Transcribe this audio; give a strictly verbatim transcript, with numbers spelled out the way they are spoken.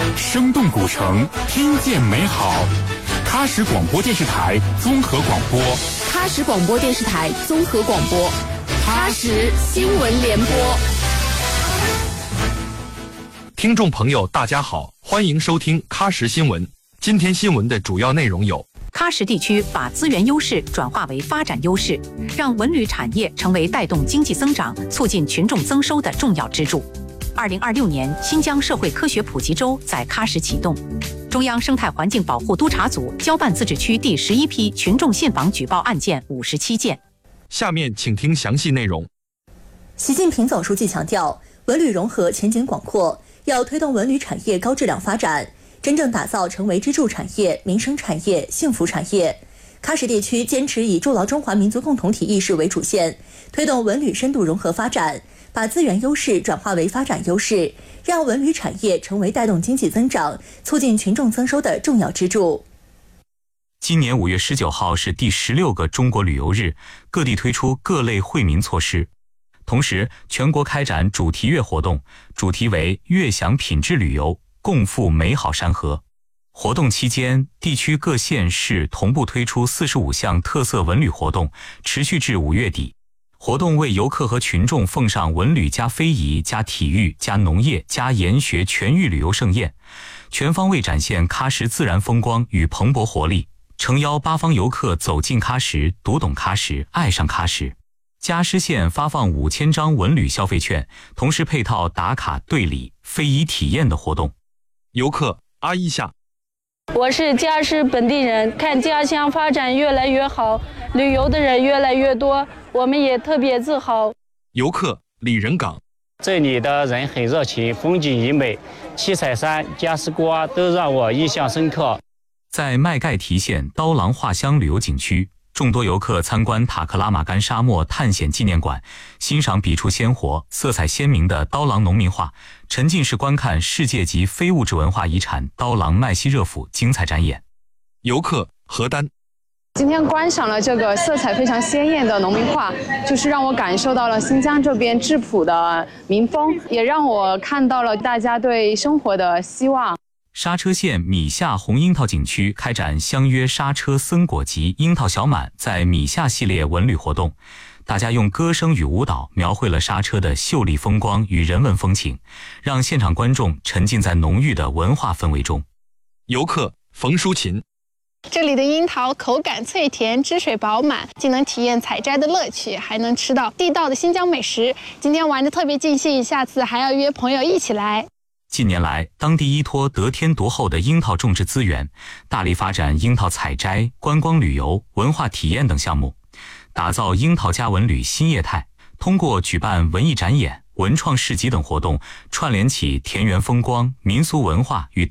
生动古城，听见美好。喀什广播电视台综合广播， 喀什广播电视台综合广播，喀什新闻联播。 听众朋友，大家好，欢迎收听喀什新闻。今天新闻的主要内容有： 喀什地区把资源优势转化为发展优势，让文旅产业成为带动经济增长、促进群众增收的重要支柱。二零二六年新疆社会科学普及周在喀什启动。中央生态环境保护督察组交办自治区第十一批群众信访举报案件五十七件。 下面请听详细内容。 习近平总书记强调，文旅融合前景广阔，要推动文旅产业高质量发展，真正打造成为支柱产业、民生产业、幸福产业。喀什地区坚持以筑牢中华民族共同体意识为主线，推动文旅深度融合发展，把资源优势转化为发展优势，让文旅产业成为带动经济增长、促进群众增收的重要支柱。 今年五月十九号是第十六个中国旅游日，各地推出各类惠民措施。同时，全国开展主题月活动，主题为悦享品质旅游，共赴美好山河。活动期间，地区各县市同步推出四十五项特色文旅活动，持续至五月底。活动为游客和群众奉上文旅加非遗加体育加农业加研学全域旅游盛宴，全方位展现喀什自然风光与蓬勃活力，诚邀八方游客走进喀什，读懂喀什，爱上喀什。迦湿县发放五千张文旅消费券，同时配套打卡对礼、非遗体验的活动。 游客阿伊夏， 我是迦湿本地人，看家乡发展越来越好，旅游的人越来越多，我们也特别自豪。 游客李仁港， 这里的人很热情，风景优美，七彩山、迦湿瓜都让我印象深刻。 在麦盖提县刀郎画乡旅游景区，众多游客参观塔克拉玛干沙漠探险纪念馆，欣赏笔触鲜活、色彩鲜明的刀郎农民画，沉浸式观看世界级非物质文化遗产刀郎麦西热府精彩展演。 游客何丹， 今天观赏了这个色彩非常鲜艳的农民画，就是让我感受到了新疆这边质朴的民风，也让我看到了大家对生活的希望。 莎车县米夏红樱桃景区开展相约莎车森果集樱桃小满在米夏系列文旅活动，大家用歌声与舞蹈描绘了莎车的秀丽风光与人文风情，让现场观众沉浸在浓郁的文化氛围中。 游客冯淑琴， 这里的樱桃口感脆甜，汁水饱满，既能体验采摘的乐趣，还能吃到地道的新疆美食。今天玩得特别尽兴，下次还要约朋友一起来。 近年来，当地依托得天独厚的樱桃种植资源，大力发展樱桃采摘、观光旅游、文化体验等项目，打造樱桃加文旅新业态。通过举办文艺展演、文创市集等活动，串联起田园风光、民俗文化与